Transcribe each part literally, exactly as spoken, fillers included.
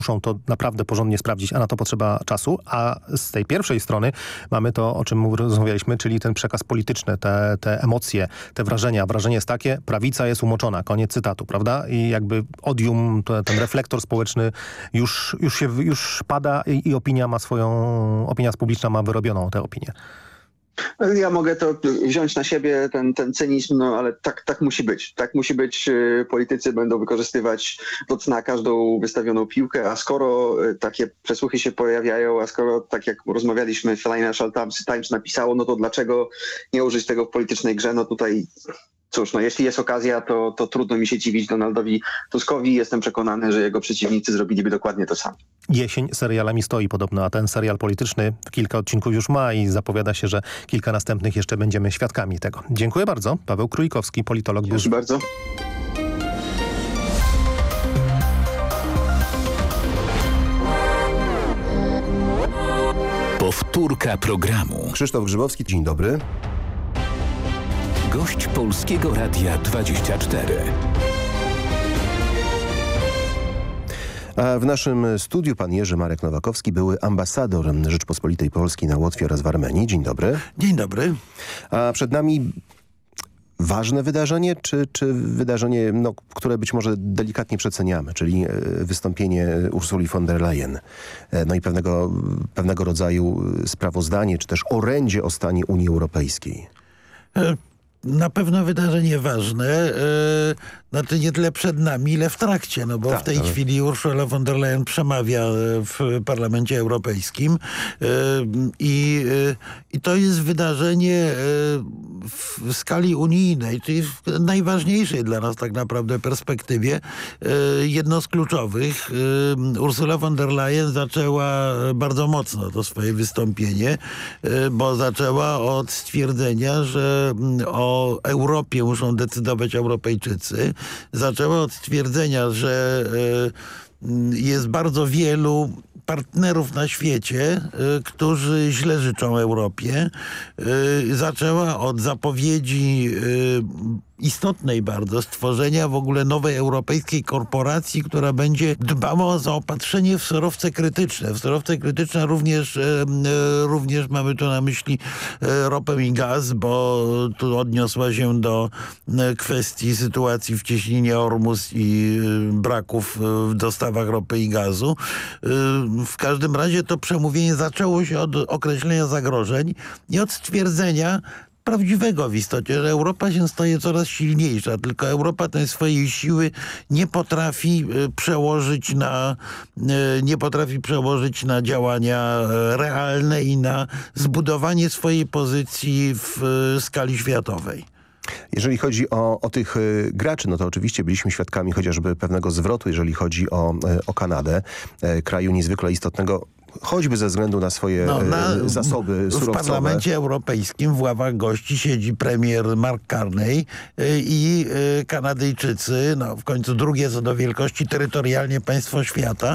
muszą to naprawdę porządnie sprawdzić, a na to potrzeba czasu, a z tej pierwszej strony mamy to, o czym rozmawialiśmy, czyli ten przekaz polityczny, te, te emocje, te wrażenia. Wrażenie jest takie, prawica jest umoczona, koniec cytatu, prawda? I jakby odium, to, ten reflektor społeczny już, już się już pada i, i opinia ma swoją, opinia publiczna ma wyrobioną tę opinię. Ja mogę to wziąć na siebie, ten, ten cynizm, no ale tak, tak musi być. Tak musi być. Politycy będą wykorzystywać do cna każdą wystawioną piłkę, a skoro takie przesłuchy się pojawiają, a skoro, tak jak rozmawialiśmy, Financial Times, Times napisało, no to dlaczego nie użyć tego w politycznej grze? No tutaj... Cóż, no jeśli jest okazja, to, to trudno mi się dziwić Donaldowi Tuskowi. Jestem przekonany, że jego przeciwnicy zrobiliby dokładnie to samo. Jesień serialami stoi podobno, a ten serial polityczny kilka odcinków już ma i zapowiada się, że kilka następnych jeszcze będziemy świadkami tego. Dziękuję bardzo. Paweł Krójkowski, politolog. Dziękuję bardzo. Powtórka programu. Krzysztof Grzybowski, dzień dobry. Gość Polskiego Radia dwadzieścia cztery. A w naszym studiu pan Jerzy Marek Nowakowski, były ambasador Rzeczpospolitej Polskiej na Łotwie oraz w Armenii. Dzień dobry. Dzień dobry. A przed nami ważne wydarzenie, czy, czy wydarzenie, no, które być może delikatnie przeceniamy, czyli wystąpienie Ursuli von der Leyen. No i pewnego, pewnego rodzaju sprawozdanie, czy też orędzie o stanie Unii Europejskiej. E Na pewno wydarzenie ważne, yy, znaczy nie tyle przed nami, ile w trakcie, no bo tak, w tej ale... chwili Ursula von der Leyen przemawia w Parlamencie Europejskim yy, i, yy, i to jest wydarzenie yy, w skali unijnej, czyli w najważniejszej dla nas tak naprawdę perspektywie, yy, jedno z kluczowych. Yy, Ursula von der Leyen zaczęła bardzo mocno to swoje wystąpienie, yy, bo zaczęła od stwierdzenia, że o O Europie muszą decydować Europejczycy. Zaczęła od stwierdzenia, że jest bardzo wielu partnerów na świecie, którzy źle życzą Europie. Zaczęła od zapowiedzi istotnej bardzo stworzenia w ogóle nowej europejskiej korporacji, która będzie dbała o zaopatrzenie w surowce krytyczne. W surowce krytyczne również, e, również mamy tu na myśli e, ropę i gaz, bo tu odniosła się do e, kwestii sytuacji w cieśninie Ormus i e, braków w dostawach ropy i gazu. E, w każdym razie to przemówienie zaczęło się od określenia zagrożeń i od stwierdzenia prawdziwego w istocie, że Europa się staje coraz silniejsza, tylko Europa tej swojej siły nie potrafi przełożyć na, nie potrafi przełożyć na działania realne i na zbudowanie swojej pozycji w skali światowej. Jeżeli chodzi o, o tych y, graczy, no to oczywiście byliśmy świadkami chociażby pewnego zwrotu, jeżeli chodzi o, y, o Kanadę, y, kraju niezwykle istotnego, choćby ze względu na swoje no, na, zasoby surowcowe. W Parlamencie Europejskim w ławach gości siedzi premier Mark Carney i Kanadyjczycy, no w końcu drugie co do wielkości terytorialnie państwo świata,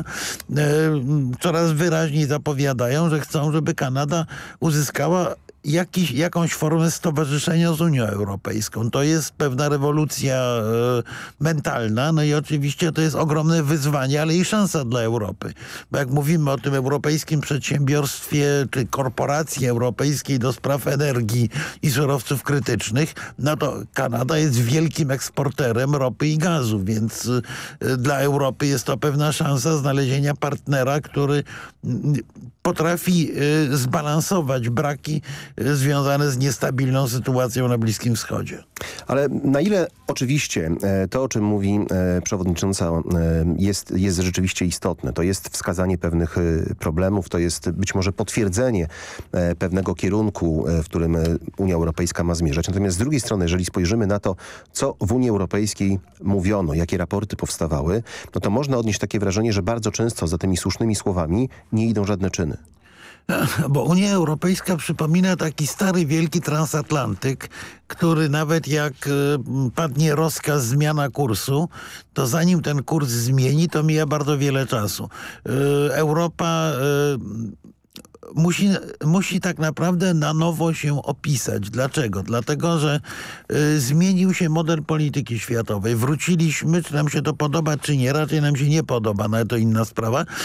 coraz wyraźniej zapowiadają, że chcą, żeby Kanada uzyskała Jakiś, jakąś formę stowarzyszenia z Unią Europejską. To jest pewna rewolucja e, mentalna, no i oczywiście to jest ogromne wyzwanie, ale i szansa dla Europy. Bo jak mówimy o tym europejskim przedsiębiorstwie, czy korporacji europejskiej do spraw energii i surowców krytycznych, no to Kanada jest wielkim eksporterem ropy i gazu, więc e, dla Europy jest to pewna szansa znalezienia partnera, który m, potrafi e, zbalansować braki związane z niestabilną sytuacją na Bliskim Wschodzie. Ale na ile oczywiście to, o czym mówi przewodnicząca, jest, jest rzeczywiście istotne, to jest wskazanie pewnych problemów, to jest być może potwierdzenie pewnego kierunku, w którym Unia Europejska ma zmierzać. Natomiast z drugiej strony, jeżeli spojrzymy na to, co w Unii Europejskiej mówiono, jakie raporty powstawały, no to można odnieść takie wrażenie, że bardzo często za tymi słusznymi słowami nie idą żadne czyny. Bo Unia Europejska przypomina taki stary, wielki transatlantyk, który nawet jak padnie rozkaz zmiana kursu, to zanim ten kurs zmieni, to mija bardzo wiele czasu. Europa musi, musi tak naprawdę na nowo się opisać. Dlaczego? Dlatego, że y, zmienił się model polityki światowej. Wróciliśmy, czy nam się to podoba, czy nie. Raczej nam się nie podoba, no ale to inna sprawa.